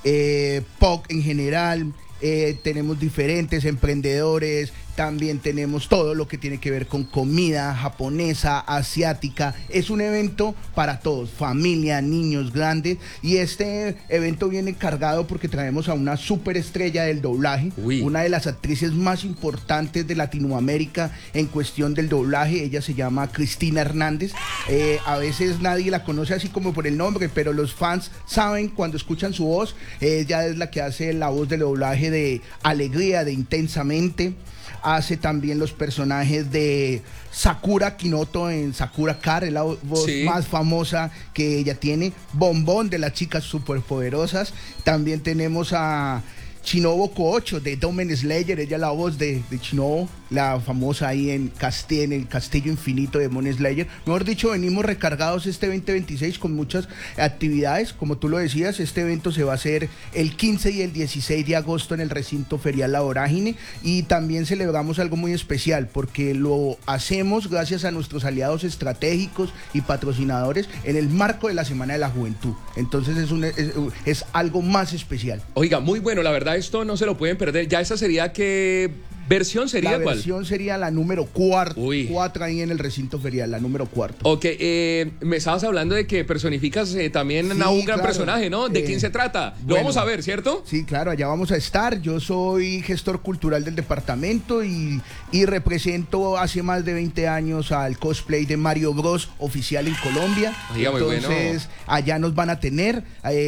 POC en general. Tenemos diferentes emprendedores, también tenemos todo lo que tiene que ver con comida japonesa, asiática. Es un evento para todos, familia, niños, grandes, y este evento viene cargado porque traemos a una superestrella del doblaje, una de las actrices más importantes de Latinoamérica en cuestión del doblaje. Ella se llama Cristina Hernández. A veces nadie la conoce así como por el nombre, pero los fans saben cuando escuchan su voz. Ella es la que hace la voz del doblaje de Alegría, de Intensamente. Hace también los personajes de Sakura Kinoto en Sakura Card, es la voz más famosa que ella tiene. Bombón de las chicas superpoderosas. También tenemos a Shinobu Koocho de Demon Slayer, ella es la voz de Shinobu, la famosa ahí en el Castillo Infinito de Demon Slayer. Mejor dicho, venimos recargados este 2026 con muchas actividades. Como tú lo decías, este evento se va a hacer el 15 y el 16 de agosto en el recinto ferial La Vorágine, y también celebramos algo muy especial porque lo hacemos gracias a nuestros aliados estratégicos y patrocinadores en el marco de la Semana de la Juventud. Entonces es algo más especial. Oiga, muy bueno, la verdad, esto no se lo pueden perder. Ya esa sería, ¿qué versión sería? La versión sería la número 4 ahí en el recinto ferial, la número 4. Ok, me estabas hablando de que personificas también a un gran personaje, ¿no? ¿De quién se trata? Lo vamos a ver, ¿cierto? Sí, claro, allá vamos a estar. Yo soy gestor cultural del departamento y represento hace más de 20 años al cosplay de Mario Bros oficial en Colombia. Oiga, muy bueno. Entonces, allá nos van a tener...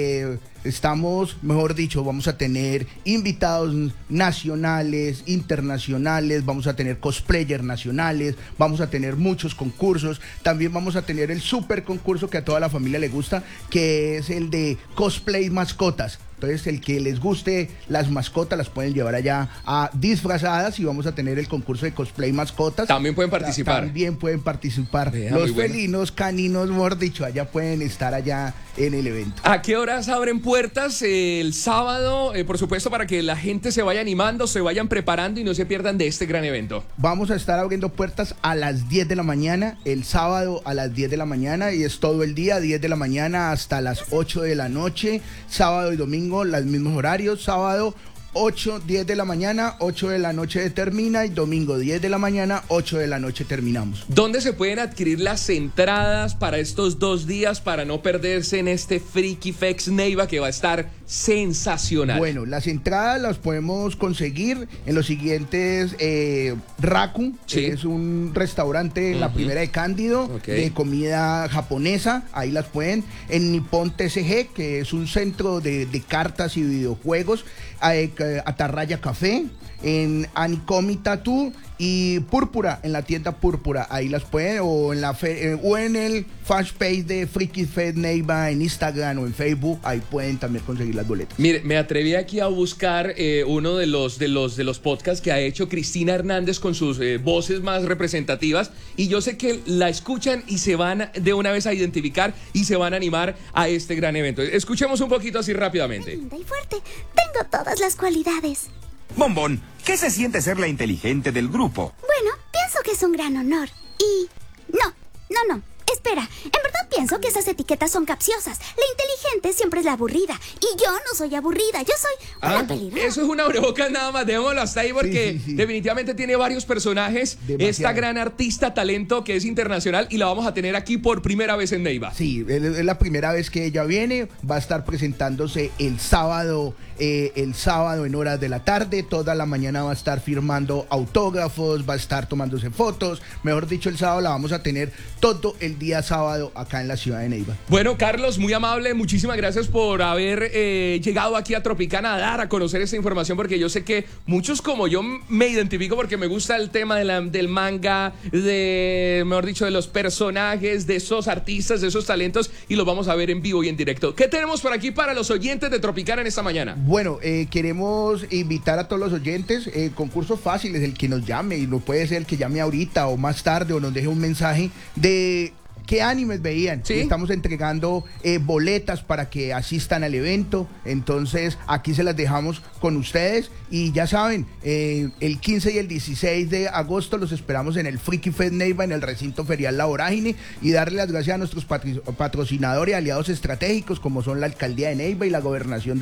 Estamos, mejor dicho, vamos a tener invitados nacionales, internacionales, vamos a tener cosplayers nacionales, vamos a tener muchos concursos. También vamos a tener el super concurso que a toda la familia le gusta, que es el de cosplay mascotas. Entonces, el que les guste las mascotas las pueden llevar allá a disfrazadas, y vamos a tener el concurso de cosplay mascotas. También pueden participar. También pueden participar. Vea, los felinos, caninos, mejor dicho, allá pueden estar allá en el evento. ¿A qué horas abren puertas el sábado? Por supuesto, para que la gente se vaya animando, se vayan preparando y no se pierdan de este gran evento. Vamos a estar abriendo puertas a las 10 de la mañana, el sábado a las 10 de la mañana, y es todo el día, 10 de la mañana hasta las 8 de la noche, sábado y domingo los mismos horarios. Sábado 8, 10 de la mañana, 8 de la noche termina, y domingo 10 de la mañana, 8 de la noche terminamos. ¿Dónde se pueden adquirir las entradas para estos 2 días para no perderse en este Freaky Fex Neiva, que va a estar sensacional? Bueno, las entradas las podemos conseguir en los siguientes: Raku, que es un restaurante en la primera de Cándido, de comida japonesa, ahí las pueden. En Nippon TCG, que es un centro de cartas y videojuegos. Atarraya Café, en Anicomi Tattoo y Púrpura, en la tienda Púrpura, ahí las pueden, o en el fanpage de Freaky Fex Neiva en Instagram o en Facebook, ahí pueden también conseguir las boletas. Mire, me atreví aquí a buscar uno de los podcasts que ha hecho Cristina Hernández con sus voces más representativas, y yo sé que la escuchan y se van de una vez a identificar y se van a animar a este gran evento. Escuchemos un poquito así rápidamente. Linda y fuerte, tengo todas las cualidades. Bombón, ¿qué se siente ser la inteligente del grupo? Bueno, pienso que es un gran honor. Y... No. Espera, en verdad pienso que esas etiquetas son capciosas. La inteligente siempre es la aburrida. Y yo no soy aburrida, yo soy una peligrosa. Eso es una abrebocas nada más, dejémoslo hasta ahí porque definitivamente tiene varios personajes. Demasiado. Esta gran artista, talento que es internacional, y la vamos a tener aquí por primera vez en Neiva. Sí, es la primera vez que ella viene. Va a estar presentándose el sábado en horas de la tarde. Toda la mañana va a estar firmando autógrafos, va a estar tomándose fotos. Mejor dicho, el sábado la vamos a tener todo el día sábado acá en la ciudad de Neiva. Bueno, Carlos, muy amable, muchísimas gracias por haber llegado aquí a Tropicana a dar a conocer esta información, porque yo sé que muchos como yo me identifico porque me gusta el tema del manga, mejor dicho, de los personajes, de esos artistas, de esos talentos, y los vamos a ver en vivo y en directo. ¿Qué tenemos por aquí para los oyentes de Tropicana en esta mañana? Bueno, queremos invitar a todos los oyentes, concursos fáciles, el que nos llame, y no puede ser el que llame ahorita o más tarde, o nos deje un mensaje de qué animes veían. ¿Sí? Estamos entregando boletas para que asistan al evento. Entonces aquí se las dejamos con ustedes, y ya saben, el 15 y el 16 de agosto los esperamos en el Freaky Fex Neiva, en el recinto ferial La Vorágine, y darle las gracias a nuestros patrocinadores y aliados estratégicos como son la Alcaldía de Neiva y la Gobernación